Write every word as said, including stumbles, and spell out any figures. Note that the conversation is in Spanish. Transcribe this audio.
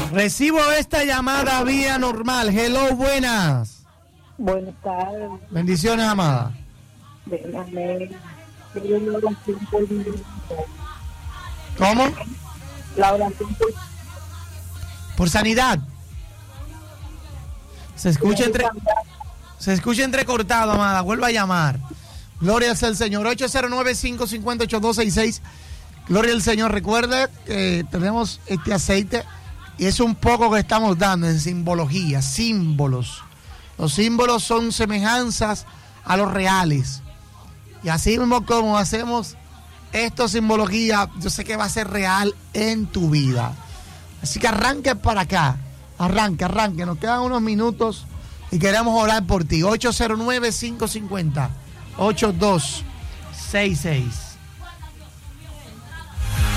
Recibo esta llamada vía normal. Hello, buenas. Buenas tardes. Bendiciones, amada. Déjame. La oración por mi vida. ¿Cómo? La oración por Por sanidad. Se escucha entre se escucha entrecortado, amada. Vuelva a llamar. Gloria al Señor. ocho cero nueve, cinco cinco ocho, ocho dos seis seis. Gloria al Señor. Recuerde que tenemos este aceite y es un poco que estamos dando en simbología, símbolos. Los símbolos son semejanzas a los reales. Y así mismo como hacemos esto simbología, yo sé que va a ser real en tu vida. Así que arranque para acá. Arranque, arranque. Nos quedan unos minutos y queremos orar por ti. ocho cero nueve, cinco cinco cero, ocho dos seis seis.